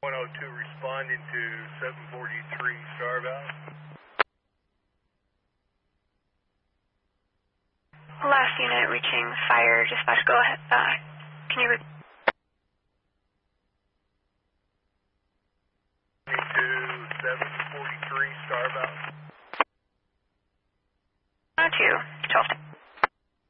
102 responding to 743 Star Valve. Last unit reaching fire dispatch. Go ahead. Can you repeat? 743 Star Valve.